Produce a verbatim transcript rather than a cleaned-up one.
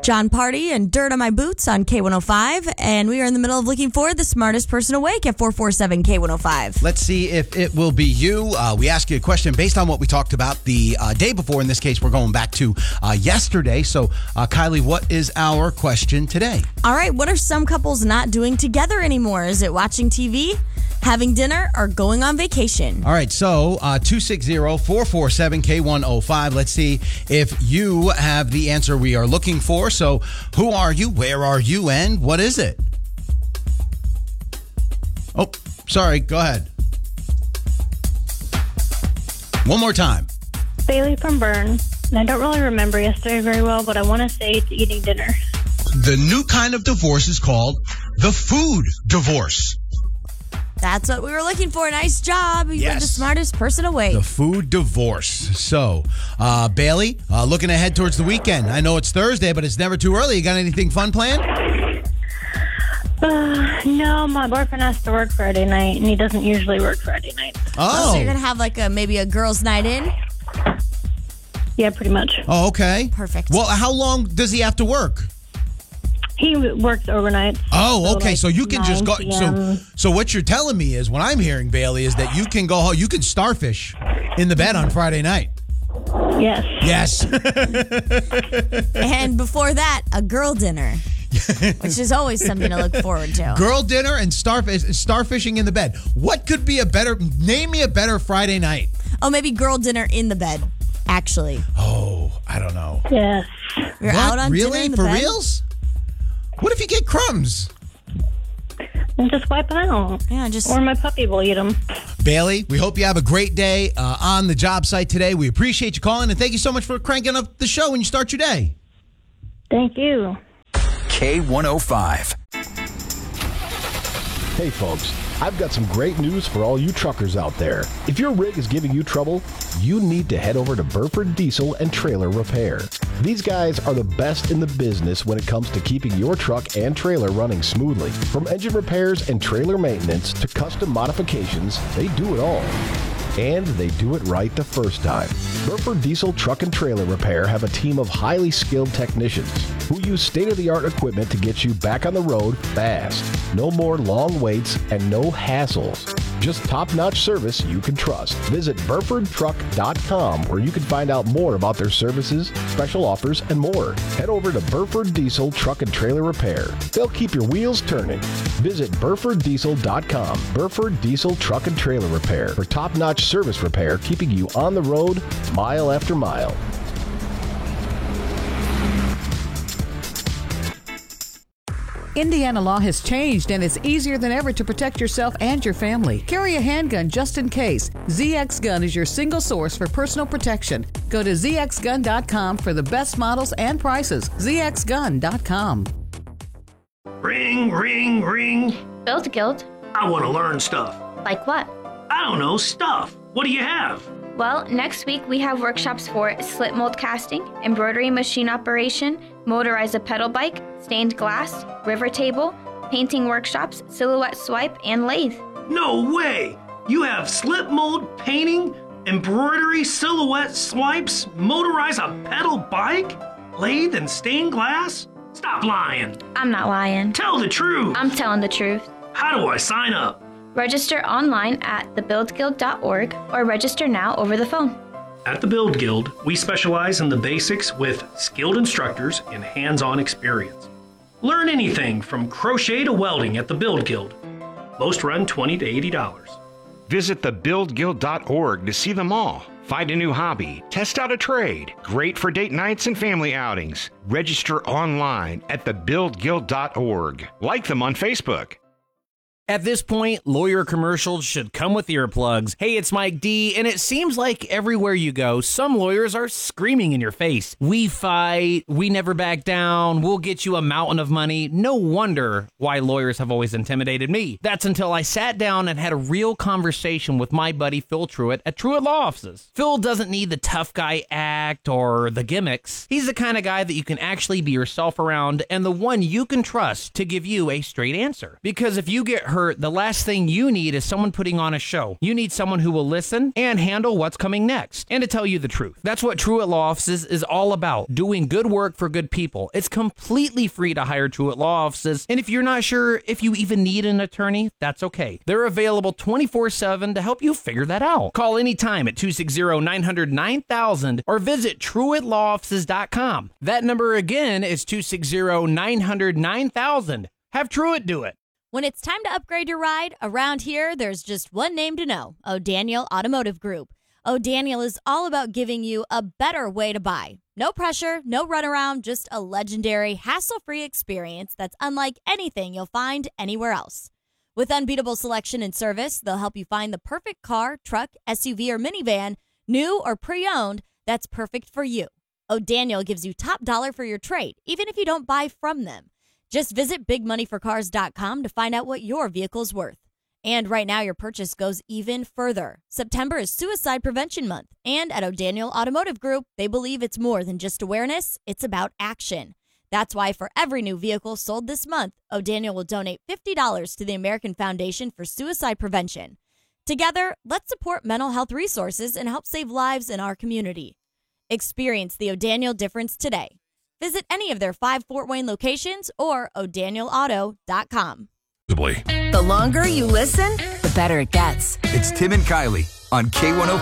John Party and Dirt on My Boots on K one oh five. And we are in the middle of looking for the smartest person awake at four four seven K one oh five. Let's see if it will be you. Uh, we ask you a question based on what we talked about the uh, day before. In this case, we're going back to uh, yesterday. So, uh, Kylie, what is our question today? All right. What are some couples not doing together anymore? Is it watching T V, having dinner, or going on vacation? All right. So, uh, two six zero, four four seven, K one oh five. Let's see if you have the answer we are looking for. So, who are you? Where are you? And what is it? Oh, sorry. Go ahead. One more time. Bailey from Bern. And I don't really remember yesterday very well, but I want to say it's eating dinner. The new kind of divorce is called the food divorce. That's what we were looking for. Nice job. You Yes. were the smartest person awake. The food divorce. So, uh, Bailey, uh, looking ahead towards the weekend. I know it's Thursday, but it's never too early. You got anything fun planned? Uh, no, my boyfriend has to work Friday night, and he doesn't usually work Friday night. Oh, so you're Oh. going to have like a maybe a girls' night in? Yeah, pretty much. Oh, okay. Perfect. Well, how long does he have to work? He works overnight. Oh, So, okay. like, So you can just go. nine So, p.m. so what you're telling me is, what I'm hearing, Bailey, is that you can go home. You can starfish in the bed on Friday night. Yes. Yes. And before that, a girl dinner, which is always something to look forward to. Girl dinner and starfish, starfishing in the bed. What could be a better? Name me a better Friday night. Oh, maybe girl dinner in the bed, actually. Oh, I don't know. Yes. You're What? out on really? dinner in the For bed? reals? What if you get crumbs? And just wipe them out. Yeah, just... Or my puppy will eat them. Bailey, we hope you have a great day uh, on the job site today. We appreciate you calling, and thank you so much for cranking up the show when you start your day. Thank you. K one oh five. Hey folks, I've got some great news for all you truckers out there. If your rig is giving you trouble, you need to head over to Burford Diesel and Trailer Repair. These guys are the best in the business when it comes to keeping your truck and trailer running smoothly. From engine repairs and trailer maintenance to custom modifications, they do it all. And they do it right the first time. Burford Diesel Truck and Trailer Repair have a team of highly skilled technicians who use state-of-the-art equipment to get you back on the road fast. No more long waits and no hassles. Just top-notch service you can trust. Visit Burford Truck dot com where you can find out more about their services, special offers, and more. Head over to Burford Diesel Truck and Trailer Repair. They'll keep your wheels turning. Visit Burford Diesel dot com. Burford Diesel Truck and Trailer Repair for top-notch service repair, keeping you on the road mile after mile. Indiana law has changed, and it's easier than ever to protect yourself and your family. Carry a handgun just in case. Z X Gun is your single source for personal protection. Go to Z X gun dot com for the best models and prices. Z X gun dot com. Ring, ring, ring. Build Guild. I want to learn stuff. Like what? I don't know, stuff. What do you have? Well, next week we have workshops for slip mold casting, embroidery machine operation, motorize a pedal bike, stained glass, river table, painting workshops, silhouette swipe, and lathe. No way! You have slip mold, painting, embroidery, silhouette swipes, motorize a pedal bike, lathe, and stained glass? Stop lying. I'm not lying. Tell the truth. I'm telling the truth. How do I sign up? Register online at the build guild dot org or register now over the phone. At the Build Guild, we specialize in the basics with skilled instructors and hands-on experience. Learn anything from crochet to welding at the Build Guild. Most run twenty to eighty dollars. Visit the build guild dot org to see them all. Find a new hobby, test out a trade. Great for date nights and family outings. Register online at the build guild dot org. Like them on Facebook. At this point, lawyer commercials should come with earplugs. Hey, it's Mike D, and it seems like everywhere you go, some lawyers are screaming in your face. We fight, we never back down, we'll get you a mountain of money. No wonder why lawyers have always intimidated me. That's until I sat down and had a real conversation with my buddy Phil Truitt at Truitt Law Offices. Phil doesn't need the tough guy act or the gimmicks. He's the kind of guy that you can actually be yourself around and the one you can trust to give you a straight answer. Because if you get hurt, the last thing you need is someone putting on a show. You need someone who will listen and handle what's coming next, and to tell you the truth. That's what Truett Law Offices is all about, doing good work for good people. It's completely free to hire Truett Law Offices, and if you're not sure if you even need an attorney, that's okay. They're available twenty-four seven to help you figure that out. Call anytime at two six zero, nine hundred, nine thousand or visit truett law offices dot com. That number again is two six zero, nine hundred, nine thousand. Have Truett do it. When it's time to upgrade your ride, around here, there's just one name to know, O'Daniel Automotive Group. O'Daniel is all about giving you a better way to buy. No pressure, no runaround, just a legendary, hassle-free experience that's unlike anything you'll find anywhere else. With unbeatable selection and service, they'll help you find the perfect car, truck, S U V, or minivan, new or pre-owned, that's perfect for you. O'Daniel gives you top dollar for your trade, even if you don't buy from them. Just visit big money for cars dot com to find out what your vehicle's worth. And right now, your purchase goes even further. September is Suicide Prevention Month, and at O'Daniel Automotive Group, they believe it's more than just awareness, it's about action. That's why for every new vehicle sold this month, O'Daniel will donate fifty dollars to the American Foundation for Suicide Prevention. Together, let's support mental health resources and help save lives in our community. Experience the O'Daniel difference today. Visit any of their five Fort Wayne locations or o'daniel auto dot com. The longer you listen, the better it gets. It's Tim and Kylie on K one oh